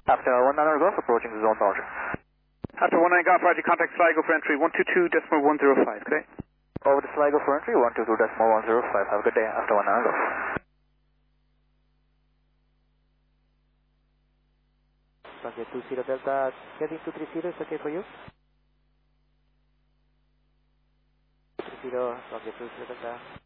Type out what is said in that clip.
After 19 Golf, approaching the zone boundary. After 19 Golf, Roger, contact Sligo for entry 122.105, okay? Over to Sligo for entry 122.105. Have a good day. After 19 Golf. Roger, 20 Delta, heading 230, is okay for you? 230, Roger, 20 Delta.